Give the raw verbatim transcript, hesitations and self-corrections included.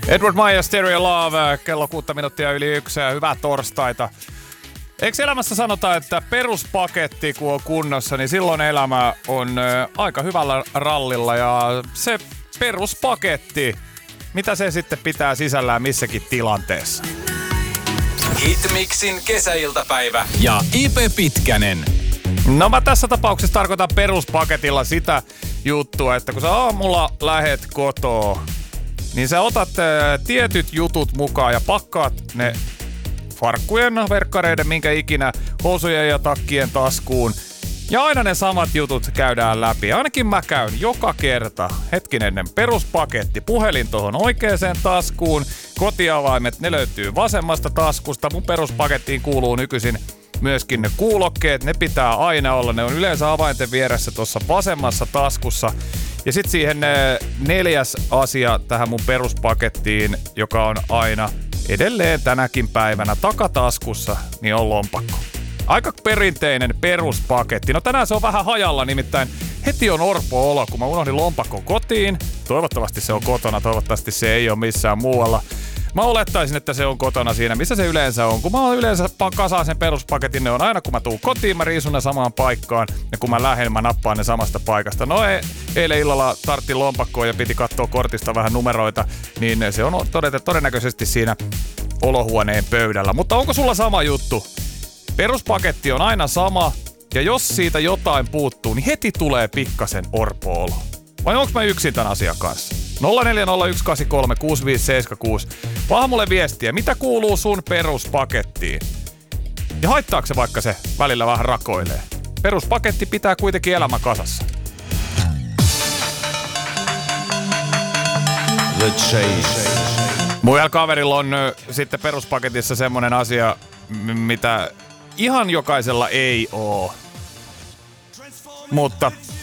Edward Maja, Stereo Love, kello kuutta minuuttia yli yksi ja hyvää torstaita. Eikö elämässä sanota, että peruspaketti kun on kunnossa, niin silloin elämä on ö, aika hyvällä rallilla ja se peruspaketti, mitä se sitten pitää sisällään missäkin tilanteessa? Hitmixin kesäiltapäivä ja Ipe Pitkänen. No mä tässä tapauksessa tarkoitan peruspaketilla sitä juttua, että kun sä aamulla lähet kotoa, niin sä otat ä, tietyt jutut mukaan ja pakkaat ne farkkujen, verkkareiden, minkä ikinä, housujen ja takkien taskuun. Ja aina ne samat jutut käydään läpi. Ainakin mä käyn joka kerta. Hetkinen, peruspaketti. Puhelin tohon oikeaan taskuun. Kotiavaimet, ne löytyy vasemmasta taskusta. Mun peruspakettiin kuuluu nykyisin myöskin ne kuulokkeet. Ne pitää aina olla. Ne on yleensä avainten vieressä tuossa vasemmassa taskussa. Ja sit siihen neljäs asia tähän mun peruspakettiin, joka on aina edelleen tänäkin päivänä takataskussa, niin on lompakko. Aika perinteinen peruspaketti. No tänään se on vähän hajalla, nimittäin heti on orpo-olo, kun mä unohdin lompakon kotiin. Toivottavasti se on kotona, toivottavasti se ei ole missään muualla. Mä olettaisin, että se on kotona siinä, missä se yleensä on. Kun mä yleensä kasaan sen peruspaketin, ne on aina kun mä tuun kotiin, mä riisun ne samaan paikkaan. Ja kun mä lähden, mä nappaan ne samasta paikasta. No ei, eilen illalla tarttiin lompakkoon ja piti katsoa kortista vähän numeroita, niin se on todennäköisesti siinä olohuoneen pöydällä. Mutta onko sulla sama juttu? Peruspaketti on aina sama, ja jos siitä jotain puuttuu, niin heti tulee pikkasen orpo-olo. Vai onko mä yksin tämän asian kanssa? nolla neljä nolla yksi kahdeksan kolme kuusi viisi seitsemän kuusi. Vaan mulle viestiä, mitä kuuluu sun peruspakettiin? Ja haittaako se vaikka se välillä vähän rakoilee? Peruspaketti pitää kuitenkin elämä kasassa. The Chase. Mun kaverilla on ö, sitten peruspaketissa semmonen asia, m- mitä ihan jokaisella ei oo. Mutta